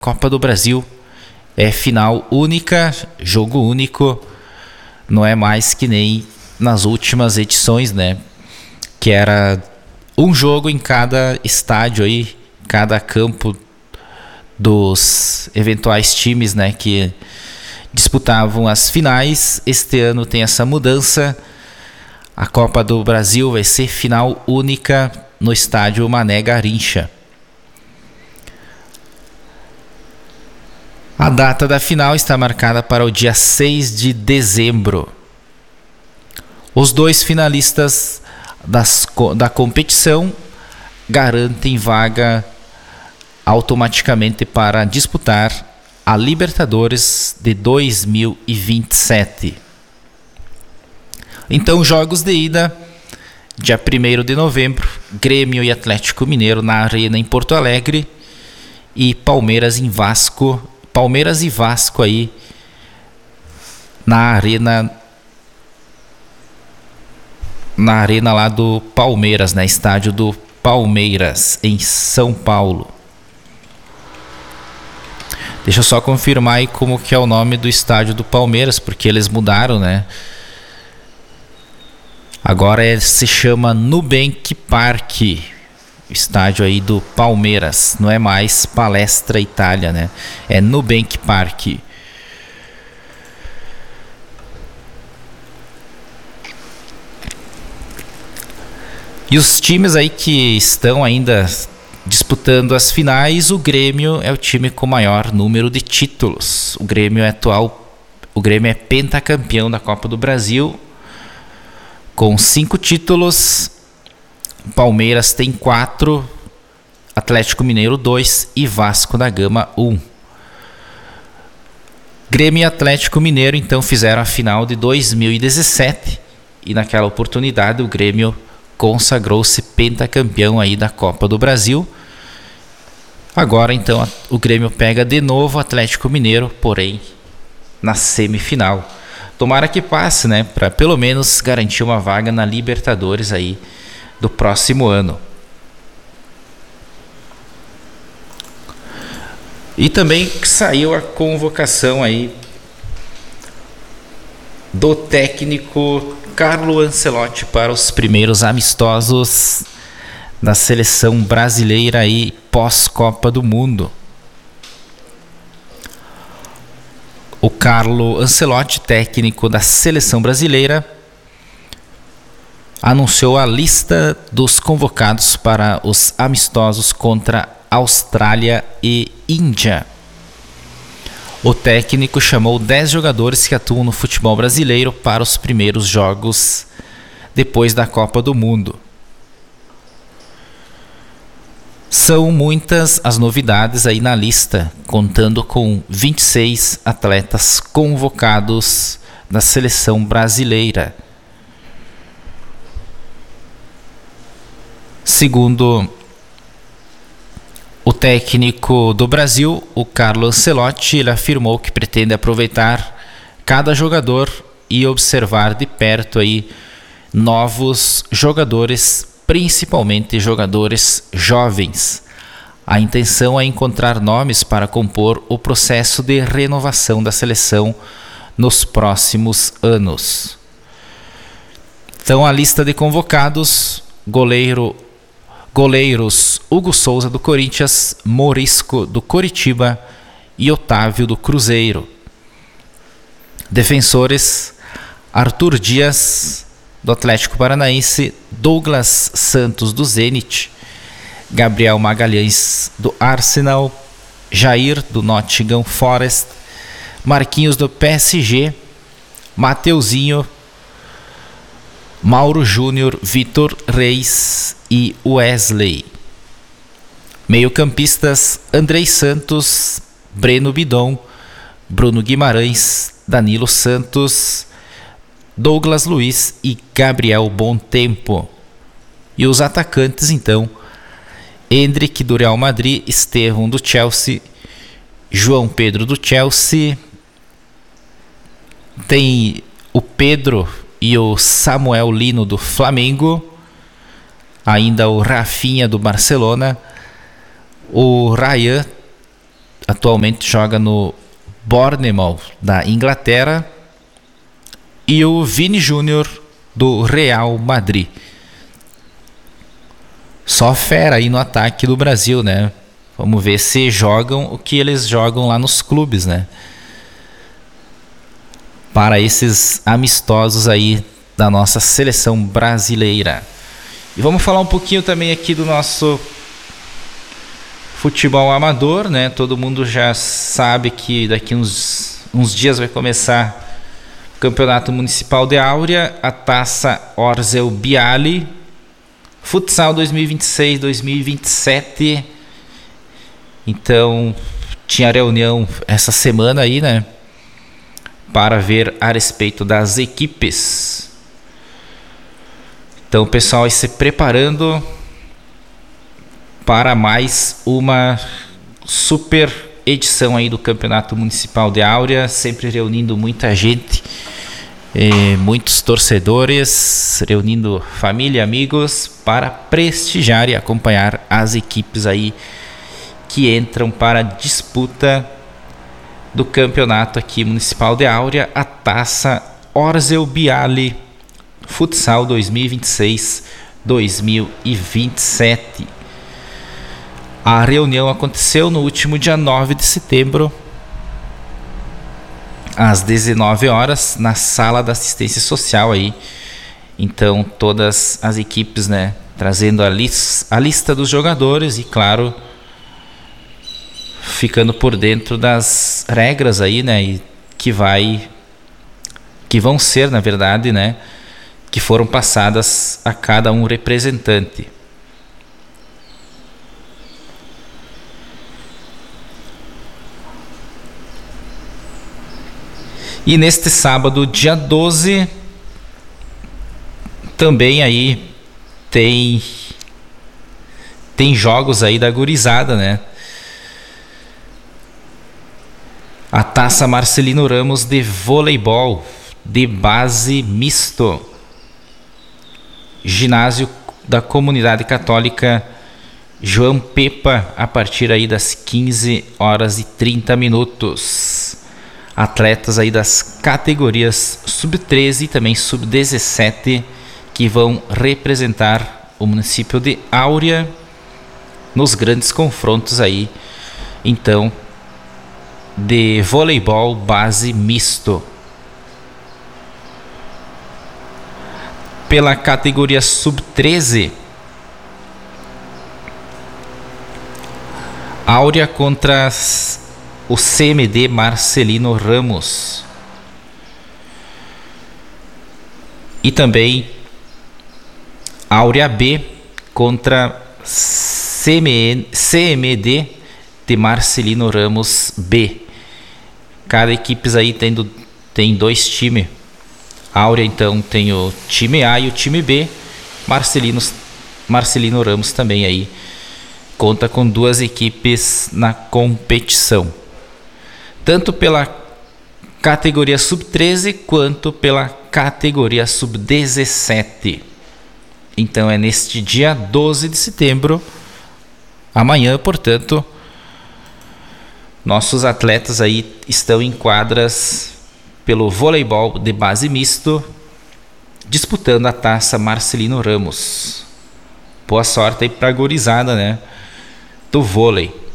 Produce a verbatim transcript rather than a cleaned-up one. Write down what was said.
Copa do Brasil é final única, jogo único, não é mais que nem nas últimas edições, né? Que era um jogo em cada estádio aí, cada campo dos eventuais times, né, que disputavam as finais. Este ano tem essa mudança. A Copa do Brasil vai ser final única no estádio Mané Garrincha. A data da final está marcada para o dia seis de dezembro. Os dois finalistas das, da competição garantem vaga automaticamente para disputar a Libertadores de dois mil e vinte e sete. Então, jogos de ida, dia primeiro de novembro, Grêmio e Atlético Mineiro na Arena em Porto Alegre e Palmeiras em Vasco, Palmeiras e Vasco aí na Arena na Arena lá do Palmeiras, né? Estádio do Palmeiras em São Paulo. Deixa eu só confirmar aí como que é o nome do estádio do Palmeiras, porque eles mudaram, né? Agora ele se chama Nubank Park, estádio aí do Palmeiras. Não é mais Palestra Itália, né? É Nubank Park. E os times aí que estão ainda disputando as finais, o Grêmio é o time com maior número de títulos. O Grêmio é atual, o Grêmio é pentacampeão da Copa do Brasil, com cinco títulos. Palmeiras tem quatro, Atlético Mineiro dois e Vasco da Gama um. Grêmio e Atlético Mineiro então fizeram a final de dois mil e dezessete e naquela oportunidade o Grêmio consagrou-se pentacampeão aí da Copa do Brasil. Agora então o Grêmio pega de novo o Atlético Mineiro, porém na semifinal. Tomara que passe, né, para pelo menos garantir uma vaga na Libertadores aí do próximo ano. E também saiu a convocação aí do técnico Carlo Ancelotti para os primeiros amistosos da seleção brasileira aí pós-Copa do Mundo. O Carlo Ancelotti, técnico da seleção brasileira, anunciou a lista dos convocados para os amistosos contra Austrália e Índia. O técnico chamou dez jogadores que atuam no futebol brasileiro para os primeiros jogos depois da Copa do Mundo. São muitas as novidades aí na lista, contando com vinte e seis atletas convocados da seleção brasileira. Segundo o técnico do Brasil, o Carlo Ancelotti, ele afirmou que pretende aproveitar cada jogador e observar de perto aí novos jogadores, principalmente jogadores jovens. A intenção é encontrar nomes para compor o processo de renovação da seleção nos próximos anos. Então a lista de convocados: goleiro Goleiros Hugo Souza do Corinthians, Morisco do Coritiba e Otávio do Cruzeiro. Defensores: Arthur Dias do Atlético Paranaense, Douglas Santos do Zenit, Gabriel Magalhães do Arsenal, Jair do Nottingham Forest, Marquinhos do P S G, Mateuzinho, Mauro Júnior, Vitor Reis e Wesley. Meio-campistas: Andrei Santos, Breno Bidon, Bruno Guimarães, Danilo Santos, Douglas Luiz e Gabriel Bontempo. E os atacantes então: Endrick do Real Madrid, Estevão do Chelsea, João Pedro do Chelsea, tem o Pedro e o Samuel Lino do Flamengo, ainda o Rafinha do Barcelona, o Ryan atualmente joga no Bournemouth da Inglaterra, e o Vini Júnior do Real Madrid. Só fera aí no ataque do Brasil, né? Vamos ver se jogam o que eles jogam lá nos clubes, né? Para esses amistosos aí da nossa seleção brasileira. E vamos falar um pouquinho também aqui do nosso futebol amador, né? Todo mundo já sabe que daqui uns, uns dias vai começar o Campeonato Municipal de Áurea, a Taça Orzel Bialy, Futsal dois mil e vinte e seis, dois mil e vinte e sete. Então, tinha reunião essa semana aí, né? Para ver a respeito das equipes. Então, o pessoal vai se preparando para mais uma super edição aí do Campeonato Municipal de Áurea, sempre reunindo muita gente, eh, muitos torcedores, reunindo família e amigos para prestigiar e acompanhar as equipes aí que entram para a disputa do campeonato aqui municipal de Áurea, a Taça Orzel Bialy Futsal dois mil e vinte e seis, dois mil e vinte e sete. A reunião aconteceu no último dia nove de setembro, às dezenove horas, na sala da assistência social aí. Então, todas as equipes, né, trazendo a, lis- a lista dos jogadores e, claro, ficando por dentro das regras aí, né, e que vai que vão ser, na verdade, né, que foram passadas a cada um representante. E neste sábado, dia doze, também aí tem tem jogos aí da gurizada, né? A Taça Marcelino Ramos de voleibol de base misto. Ginásio da Comunidade Católica João Pepa, a partir aí das quinze horas e trinta minutos. Atletas aí das categorias sub treze e também sub dezessete que vão representar o município de Áurea nos grandes confrontos aí, então, de voleibol base misto. Pela categoria sub treze, Áurea contra o C M D Marcelino Ramos. E também Áurea B contra C M D de Marcelino Ramos B. Cada equipe aí tendo, tem dois times. Áurea então tem o time A e o time B. Marcelino, Marcelino Ramos também aí conta com duas equipes na competição, tanto pela categoria sub treze quanto pela categoria sub dezessete. Então é neste dia doze de setembro, amanhã, portanto, nossos atletas aí estão em quadras pelo voleibol de base misto, disputando a Taça Marcelino Ramos. Boa sorte aí pra gurizada, né, do vôlei.